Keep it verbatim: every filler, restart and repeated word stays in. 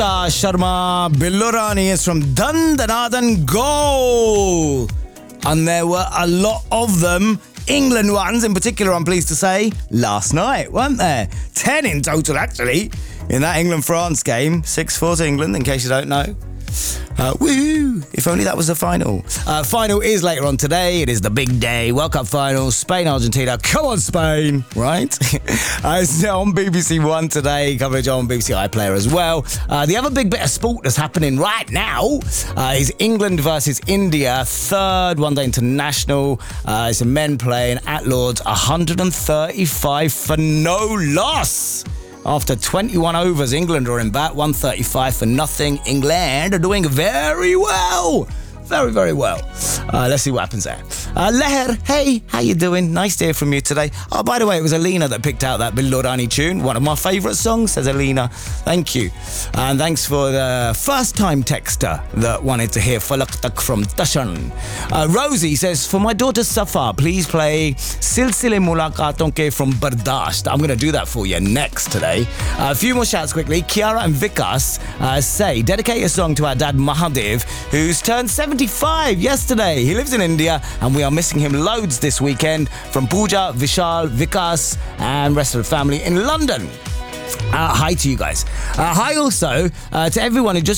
Sharma Billurani is from Dandanadan goal. And there were a lot of them. England ones in particular, I'm pleased to say, last night, weren't there? Ten in total, actually, in that England-France game. six four to England, in case you don't know. Uh, woohoo! If only that was the final. Uh, final is later on today. It is the big day. World Cup final, Spain-Argentina. Come on, Spain! Right? uh, it's on B B C One today. Coverage on B B C iPlayer as well. Uh, the other big bit of sport that's happening right now uh, is England versus India. Third one-day international. Uh, it's a men playing at Lord's. one hundred thirty-five for no loss. After twenty-one overs, England are in bat, one thirty-five for nothing. England are doing very well. Very, very well. Uh, let's see what happens there. Uh, Leher, hey, how you doing? Nice to hear from you today. Oh, by the way, it was Alina that picked out that Billurani tune. One of my favourite songs, says Alina. Thank you. And thanks for the first-time texter that wanted to hear Falak Tak from Tashan. Uh, Rosie says, for my daughter Safa, please play Silsile Mulaqaton Ke from Bardasht. I'm going to do that for you next today. Uh, a few more shouts quickly. Kiara and Vikas uh, say, dedicate a song to our dad Mahadev, who's turned seventy-five yesterday. He lives in India and we are missing him loads this weekend. From Pooja, Vishal, Vikas and rest of the family in London. Uh, hi to you guys. Uh, hi also uh, to everyone who just